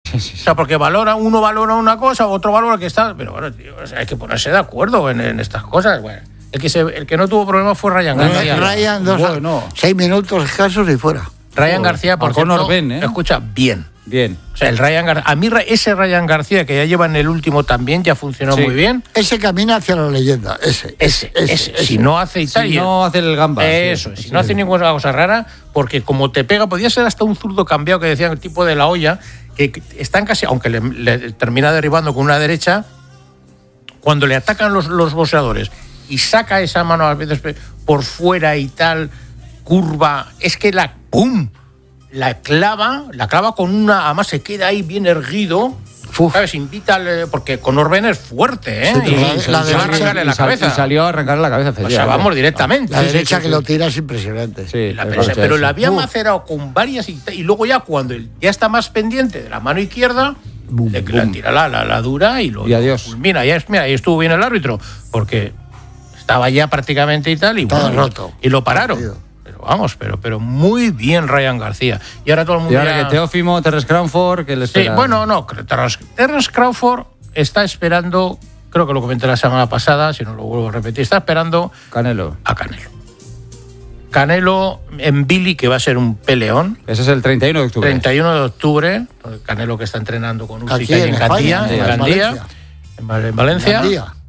O sea, porque uno valora una cosa, otro valora que está... Pero bueno, tío, o sea, hay que ponerse de acuerdo en estas cosas. Bueno, el que no tuvo problemas fue Ryan García. Ryan, 6 minutos escasos y fuera. Ryan García, por cierto, escucha, bien. O sea, a mí ese Ryan García, que ya lleva en el último también, ya funcionó muy bien. Ese camina hacia la leyenda, ese. Si no hace Italia. Si no hace el gamba. Eso, si no hace ninguna cosa rara, porque como te pega, podía ser hasta un zurdo cambiado que decían el tipo de la olla, que están casi, aunque le termina derribando con una derecha, cuando le atacan los boxeadores y saca esa mano a veces por fuera y tal, curva, es que ¡pum! La clava con una... Además se queda ahí bien erguido. ¿Sabes? Invita porque Conor Benn es fuerte, ¿eh? Y salió a arrancarle la cabeza. O sea, vamos directamente. La derecha que lo tira es impresionante. Pero la había macerado con varias y luego ya cuando ya está más pendiente de la mano izquierda, le tira la dura y adiós. Mira, ahí estuvo bien el árbitro, porque estaba ya prácticamente y tal, y todo roto. Y lo pararon. Vamos, pero muy bien Ryan García. Y ahora todo el mundo. Y ahora que Teófimo, Terence Crawford, que le espera. Sí, bueno, no, Terence Crawford está esperando, creo que lo comenté la semana pasada, si no lo vuelvo a repetir, está esperando a Canelo en Billy, que va a ser un peleón. Ese es el 31 de octubre. 31 de octubre, Canelo que está entrenando con Usyk en Gandía, en Valencia.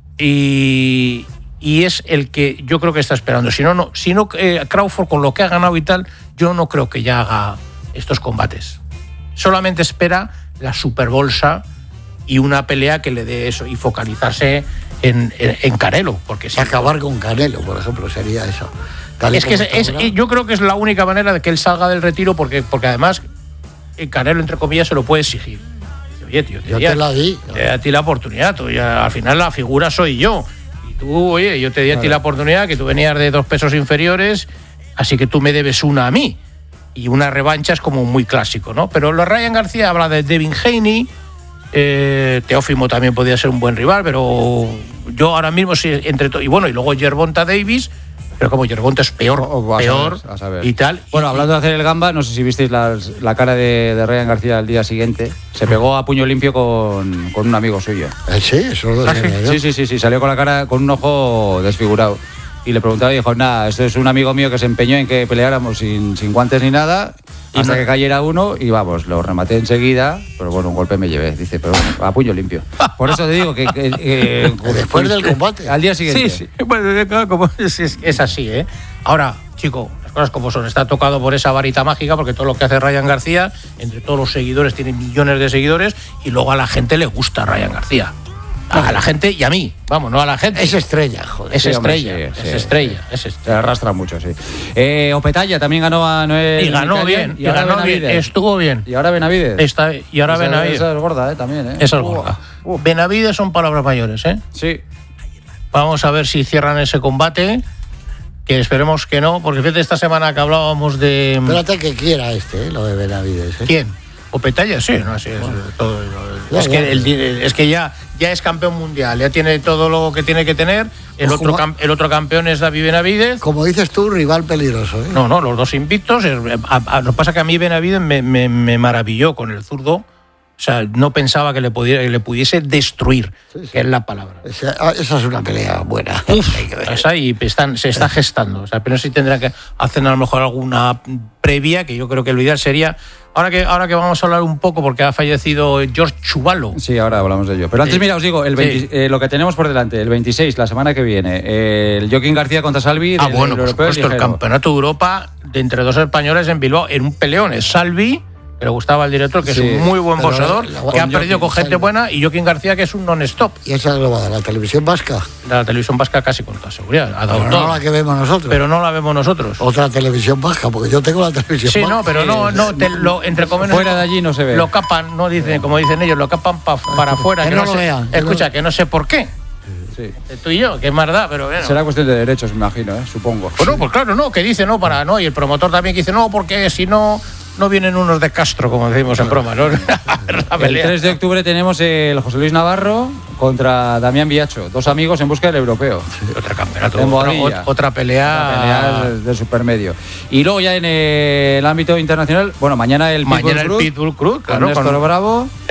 Y es el que yo creo que está esperando. Si no Crawford, con lo que ha ganado y tal, yo no creo que ya haga estos combates. Solamente espera la superbolsa y una pelea que le dé eso y focalizarse en Canelo. Porque acabar con Canelo, por ejemplo, sería eso. Yo creo que es la única manera de que él salga del retiro, porque además Canelo, entre comillas, se lo puede exigir. Oye, tío, yo te la di. Te da a ti la oportunidad. Al final la figura soy yo. Oye, yo te di a ti la oportunidad, que tú venías de 2 pesos inferiores, así que tú me debes una a mí. Y una revancha es como muy clásico, ¿no? Pero Ryan García habla de Devin Haney, Teófimo también podía ser un buen rival, pero yo ahora mismo sí, y luego Gervonta Davis, pero como Gervonta es peor a saber. Y tal. Bueno, hablando de hacer el gamba, no sé si visteis la cara de Ryan García al día siguiente. Se pegó a puño limpio con un amigo suyo. Sí, eso lo Sí, salió con la cara, con un ojo desfigurado. Y le preguntaba y dijo, nada, esto es un amigo mío que se empeñó en que peleáramos sin guantes ni nada, hasta que cayera uno, y vamos, lo rematé enseguida, pero bueno, un golpe me llevé, dice, pero bueno, a puño limpio. Por eso te digo que después del combate. Al día siguiente. Sí. Bueno, como es así, ¿eh? Ahora, chico, las cosas como son, está tocado por esa varita mágica, porque todo lo que hace Ryan García, entre todos los seguidores, tiene millones de seguidores, y luego a la gente le gusta Ryan García. A la gente y a mí, vamos, no a la gente. Es estrella, joder. Es estrella. Se arrastra mucho, sí. Opetaya también ganó a Noel. Y ganó bien, estuvo bien. Y ahora Benavides. Benavides. Esa es gorda, también, ¿eh? Esa es gorda. Benavides son palabras mayores, ¿eh? Sí. Vamos a ver si cierran ese combate, que esperemos que no, porque fíjate, esta semana que hablábamos de... Espérate que quiera lo de Benavides, ¿eh? ¿Quién? Opetaya, sí, no, sí, es que ya es campeón mundial, ya tiene todo lo que tiene que tener. El otro campeón es David Benavides. Como dices tú, rival peligroso, ¿eh? No, los dos invictos. Lo que pasa es que a mí Benavides me maravilló con el zurdo. O sea, no pensaba que le pudiese destruir, que es la palabra. Esa es una pelea buena. Se está gestando. O sea, pero sí tendrá que hacer a lo mejor alguna previa, que yo creo que lo ideal sería... Ahora que vamos a hablar un poco, porque ha fallecido George Chuvalo. Sí, ahora hablamos de ello. Pero antes, mira, os digo, lo que tenemos por delante, el 26, la semana que viene, el Joaquín García contra Salvi. Bueno, por supuesto, el Campeonato de Europa de entre 2 españoles en Bilbao, en un peleón. Es Salvi, que le gustaba al director, que es un muy buen boxeador, que ha perdido con gente buena, y Joaquín García, que es un non-stop. ¿Y esa lo va a dar la televisión vasca? La televisión vasca casi con toda seguridad. Pero no la que vemos nosotros. Pero no la vemos nosotros. Otra televisión vasca, porque yo tengo la televisión vasca. Sí, no, pero entre comillas, fuera de allí no se ve. Lo capan, no dicen, como dicen ellos, lo capan para afuera. Que no lo vean. Escucha, que no sé por qué. Sí. Tú y yo, que es más da, pero bueno. Será cuestión de derechos, me imagino, supongo. Bueno, pues claro, no, que dice y el promotor también que dice porque si no vienen unos de Castro, como decimos en broma, ¿no? El 3 de octubre tenemos el José Luis Navarro contra Damián Villacho, 2 amigos en busca del europeo. Otro campeonato, otra pelea del supermedio. Y luego ya en el ámbito internacional, mañana el Pitbull Cruz, claro, con Néstor Bravo.